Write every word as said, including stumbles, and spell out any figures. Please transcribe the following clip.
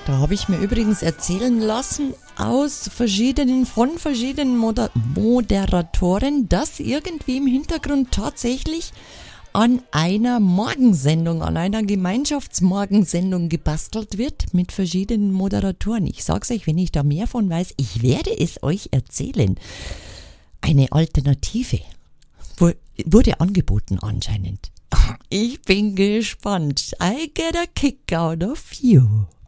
Da habe ich mir übrigens erzählen lassen aus verschiedenen, von verschiedenen Moder- Moderatoren, dass irgendwie im Hintergrund tatsächlich an einer Morgensendung, an einer Gemeinschaftsmorgensendung gebastelt wird mit verschiedenen Moderatoren. Ich sag's euch, wenn ich da mehr von weiß, ich werde es euch erzählen. Eine Alternative wurde angeboten anscheinend. Ich bin gespannt. I get a kick out of you.